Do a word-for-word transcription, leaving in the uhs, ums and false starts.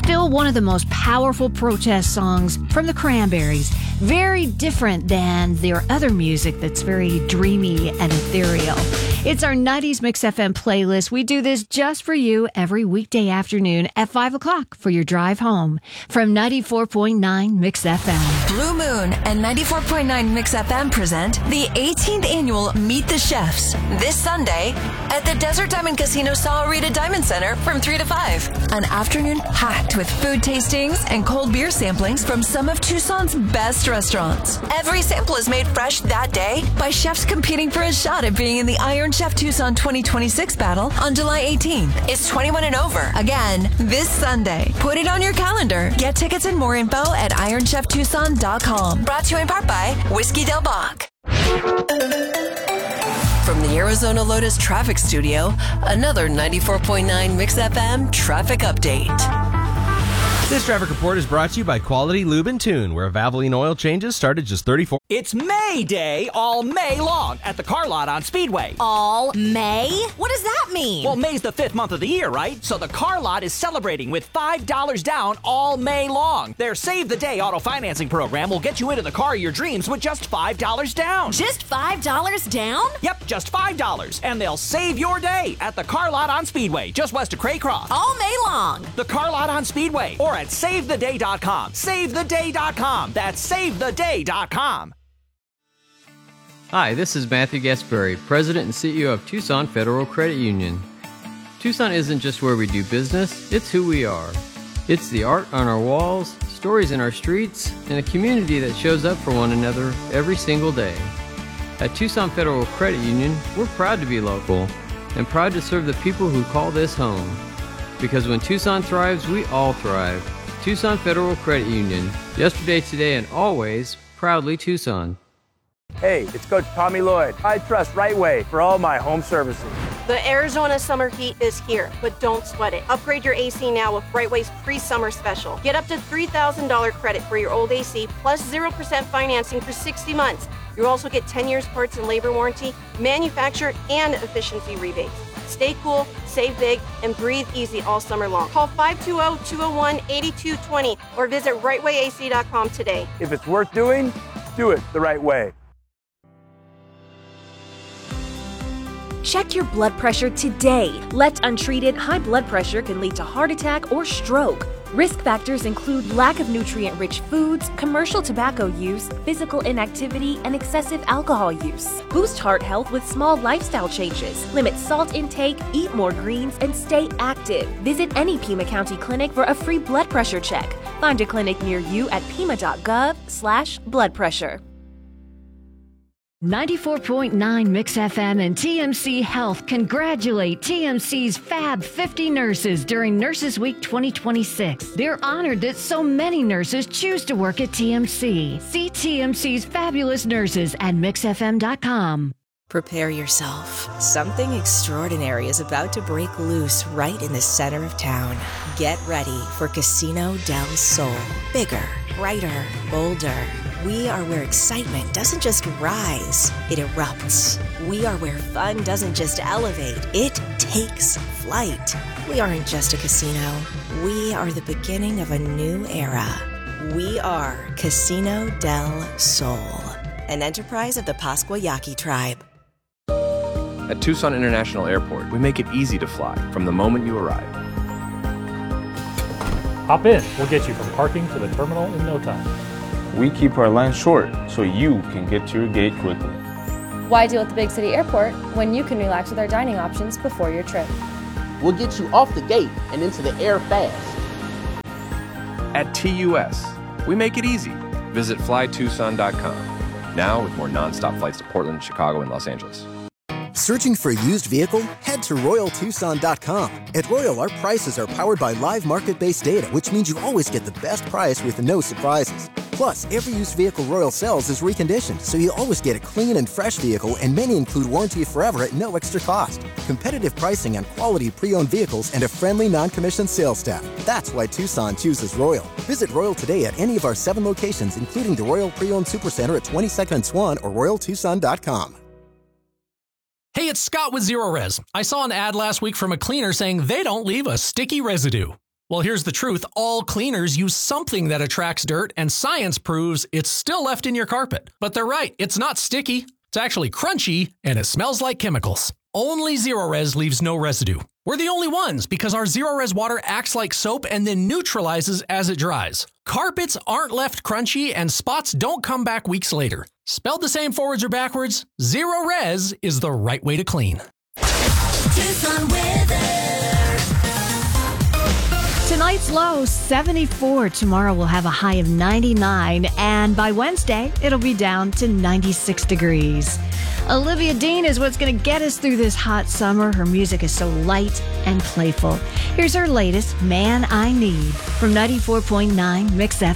still one of the most powerful protest songs from the Cranberries. Very different than their other music that's very dreamy and ethereal. It's our nineties Mix F M playlist. We do this just for you every weekday afternoon at five o'clock for your drive home from ninety-four point nine Mix F M. Blue Moon and ninety-four point nine Mix F M present the eighteenth annual Meet the Chefs this Sunday at the Desert Diamond Casino Sahuarita Diamond Center from three to five. An afternoon packed with food tastings and cold beer samplings from some of Tucson's best restaurants. Every sample is made fresh that day by chefs competing for a shot at being in the Iron Chef Tucson twenty twenty-six battle on July eighteenth. It's twenty-one and over. Again, this Sunday. Put it on your calendar. Get tickets and more info at iron chef tucson dot com. Brought to you in part by Whiskey Del Bach. From the Arizona Lotus Traffic Studio, another ninety-four point nine Mix F M traffic update. This traffic report is brought to you by Quality Lube and Tune, where Valvoline oil changes start at just thirty-four. It's May Day all May long at the car lot on Speedway. All May? What does that mean? Well, May's the fifth month of the year, right? So the car lot is celebrating with five dollars down all May long. Their Save the Day auto financing program will get you into the car of your dreams with just five dollars down. Just five dollars down? Yep, just five dollars. And they'll save your day at the car lot on Speedway, just west of Craycroft. All May long. The car lot on Speedway, or at save the day dot com. save the day dot com. That's save the day dot com. Hi, this is Matthew Gasparri, President and C E O of Tucson Federal Credit Union. Tucson isn't just where we do business, it's who we are. It's the art on our walls, stories in our streets, and a community that shows up for one another every single day. At Tucson Federal Credit Union, we're proud to be local and proud to serve the people who call this home. Because when Tucson thrives, we all thrive. Tucson Federal Credit Union. Yesterday, today, and always, proudly Tucson. Hey, it's Coach Tommy Lloyd. I trust Right Way for all my home services. The Arizona summer heat is here, but don't sweat it. Upgrade your A C now with Right Way's pre-summer special. Get up to three thousand dollars credit for your old A C plus zero percent financing for sixty months. You'll also get ten years parts and labor warranty, manufacturer, and efficiency rebates. Stay cool, save big, and breathe easy all summer long. Call five two zero, two zero one, eight two two zero or visit right way A C dot com today. If it's worth doing, do it the right way. Check your blood pressure today. Left untreated, high blood pressure can lead to heart attack or stroke. Risk factors include lack of nutrient-rich foods, commercial tobacco use, physical inactivity, and excessive alcohol use. Boost heart health with small lifestyle changes. Limit salt intake, eat more greens, and stay active. Visit any Pima County clinic for a free blood pressure check. Find a clinic near you at pima dot gov slash blood pressure. ninety-four point nine Mix F M and T M C Health congratulate T M C's Fab fifty nurses during Nurses Week twenty twenty-six. They're honored that so many nurses choose to work at T M C. See T M C's fabulous nurses at mix f m dot com. Prepare yourself. Something extraordinary is about to break loose right in the center of town. Get ready for Casino del Sol. Bigger, brighter, bolder. We are where excitement doesn't just rise, it erupts. We are where fun doesn't just elevate, it takes flight. We aren't just a casino. We are the beginning of a new era. We are Casino del Sol, an enterprise of the Pascua Yaqui tribe. At Tucson International Airport, we make it easy to fly from the moment you arrive. Hop in. We'll get you from parking to the terminal in no time. We keep our line short so you can get to your gate quickly. Why deal at the big city airport when you can relax with our dining options before your trip? We'll get you off the gate and into the air fast. At T U S, we make it easy. Visit fly tucson dot com. Now with more nonstop flights to Portland, Chicago, and Los Angeles. Searching for a used vehicle? Head to royal tucson dot com. At Royal, our prices are powered by live market-based data, which means you always get the best price with no surprises. Plus, every used vehicle Royal sells is reconditioned, so you always get a clean and fresh vehicle, and many include warranty forever at no extra cost. Competitive pricing on quality pre-owned vehicles and a friendly non-commissioned sales staff. That's why Tucson chooses Royal. Visit Royal today at any of our seven locations, including the Royal Pre-Owned Supercenter at twenty-second and Swan or royal tucson dot com. Hey, it's Scott with Zero Res. I saw an ad last week from a cleaner saying they don't leave a sticky residue. Well, here's the truth. All cleaners use something that attracts dirt, and science proves it's still left in your carpet. But they're right. It's not sticky. It's actually crunchy, and it smells like chemicals. Only Zero-Res leaves no residue. We're the only ones because our Zero-Res water acts like soap and then neutralizes as it dries. Carpets aren't left crunchy, and spots don't come back weeks later. Spelled the same forwards or backwards, Zero-Res is the right way to clean. Tucson weather. Tonight's low, seventy-four. Tomorrow we'll have a high of ninety-nine. And by Wednesday, it'll be down to ninety-six degrees. Olivia Dean is what's going to get us through this hot summer. Her music is so light and playful. Here's her latest, Man I Need, from ninety-four point nine Mix F M.